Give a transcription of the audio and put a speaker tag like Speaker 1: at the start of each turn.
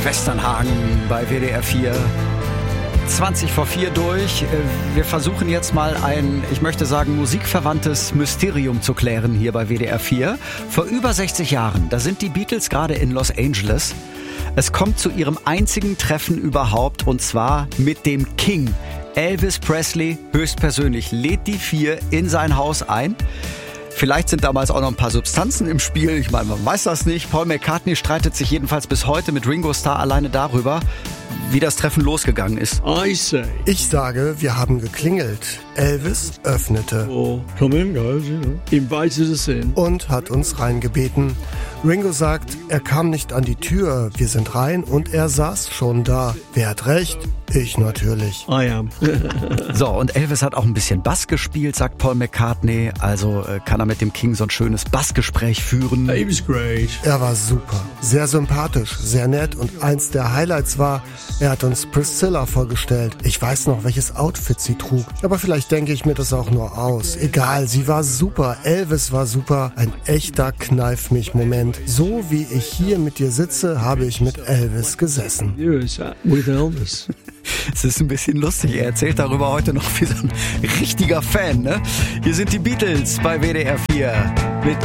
Speaker 1: Westernhagen bei WDR 4. 20 vor 4 durch. Wir versuchen jetzt mal ein, ich möchte sagen, musikverwandtes Mysterium zu klären hier bei WDR 4. Vor über 60 Jahren, da sind die Beatles gerade in Los Angeles. Es kommt zu ihrem einzigen Treffen überhaupt, und zwar mit dem King. Elvis Presley höchstpersönlich lädt die 4 in sein Haus ein. Vielleicht sind damals auch noch ein paar Substanzen im Spiel. Ich meine, man weiß das nicht. Paul McCartney streitet sich jedenfalls bis heute mit Ringo Starr alleine darüber, wie das Treffen losgegangen ist.
Speaker 2: Ich sage, wir haben geklingelt. Elvis öffnete.
Speaker 3: Oh, come in, guys, invited us in.
Speaker 2: Und hat uns reingebeten. Ringo sagt, er kam nicht an die Tür. Wir sind rein und er saß schon da. Wer hat recht? Ich natürlich.
Speaker 3: I am.
Speaker 1: So, und Elvis hat auch ein bisschen Bass gespielt, sagt Paul McCartney. Also kann er mit dem King so ein schönes Bassgespräch führen.
Speaker 3: He was great.
Speaker 2: Er war super, sehr sympathisch, sehr nett und eins der Highlights war, er hat uns Priscilla vorgestellt. Ich weiß noch, welches Outfit sie trug, aber vielleicht denke ich mir das auch nur aus. Egal, sie war super, Elvis war super, ein echter Kneif-mich-Moment. So wie ich hier mit dir sitze, habe ich mit Elvis gesessen.
Speaker 3: You sat with Elvis.
Speaker 1: Es ist ein bisschen lustig, er erzählt darüber heute noch wie so ein richtiger Fan, ne? Hier sind die Beatles bei WDR 4 mit